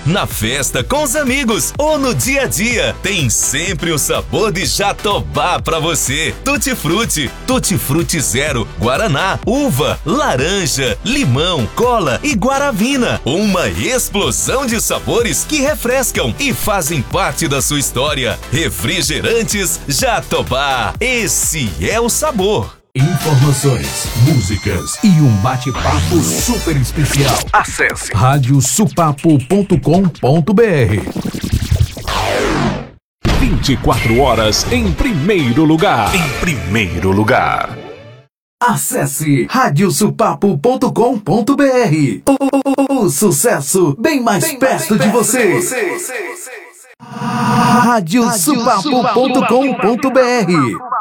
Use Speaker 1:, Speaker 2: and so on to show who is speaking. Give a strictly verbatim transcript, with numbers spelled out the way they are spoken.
Speaker 1: na festa com os amigos ou no dia a dia, tem sempre o sabor de Jatobá pra você. Tutti Frutti, Tutti Frutti Zero, Guaraná, uva, laranja, limão, cola e guaravina. Uma explosão de sabores que refrescam e fazem parte da sua história. Refrigerantes Jatobá, esse é o sabor.
Speaker 2: Informações, músicas e um bate-papo super especial. Acesse rádio supapo ponto com ponto br. vinte e quatro horas em primeiro lugar. Em primeiro lugar. Acesse rádio supapo ponto com ponto br. O, o sucesso bem mais bem perto, mais de, perto você. de você. rádio supapo ponto com ponto br.